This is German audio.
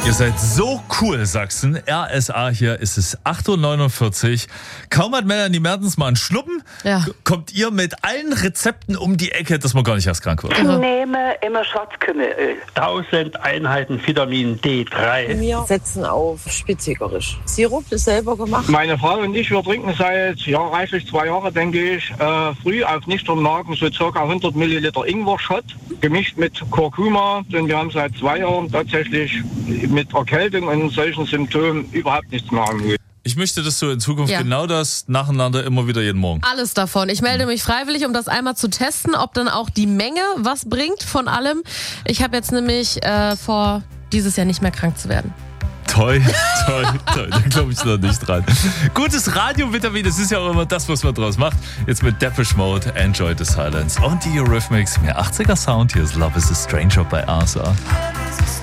Ihr seid so cool, Sachsen. RSA, hier ist es 8.49 Uhr. Kaum hat Melanie Mertens mal einen Schluppen, kommt ihr mit allen Rezepten um die Ecke, dass man gar nicht erst krank wird. Ich nehme immer Schwarzkümmelöl. 1000 Einheiten Vitamin D3. Wir setzen auf spitzigerisch. Sirup ist selber gemacht. Meine Frau und ich, wir trinken seit reichlich 2 Jahren, denke ich, früh auf nüchternen Magen so ca. 100 Milliliter Ingwer-Shot, gemischt mit Kurkuma. Denn wir haben seit 2 Jahren tatsächlich mit Erkältung und solchen Symptomen überhaupt nichts mehr am Hut. Ich möchte, dass du in Zukunft genau das nacheinander immer wieder jeden Morgen. Alles davon. Ich melde mich freiwillig, um das einmal zu testen, ob dann auch die Menge was bringt von allem. Ich habe jetzt nämlich vor, dieses Jahr nicht mehr krank zu werden. Toll. Da glaube ich noch nicht dran. Gutes Radiovitamin, das ist ja auch immer das, was man draus macht. Jetzt mit Depeche Mode, Enjoy the Silence und die Eurythmics. Mehr 80er Sound, hier ist Love is a Stranger bei RSA.